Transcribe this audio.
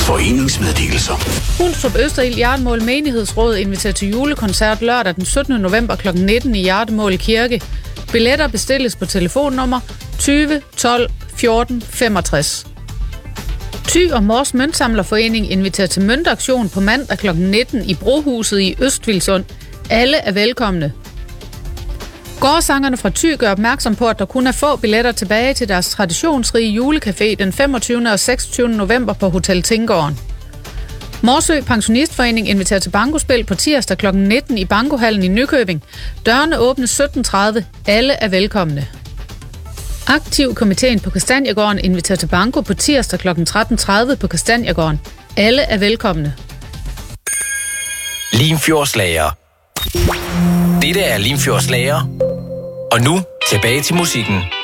Foreningsmeddelelser. Hundstrup Østerild Hjertemål Menighedsråd inviterer til julekoncert lørdag den 17. november kl. 19 i Hjertemål Kirke. Billetter bestilles på telefonnummer 20 12 14 65. Thy og Mors Møntsamlerforening inviterer til møntaktion på mandag kl. 19 i Brohuset i Østvilsund. Alle er velkomne. Gårdsangerne fra Thy gør opmærksom på, at der kun er få billetter tilbage til deres traditionsrige julecafé den 25. og 26. november på Hotel Tinggården. Morsø Pensionistforening inviterer til bankospil på tirsdag kl. 19 i Bankohallen i Nykøbing. Dørene åbnes 17.30. Alle er velkomne. Aktivkomiteen på Kastanjegården inviterer til banko på tirsdag kl. 13.30 på Kastanjegården. Alle er velkomne. Limfjordslager. Dette er Limfjordslager. Og nu tilbage til musikken.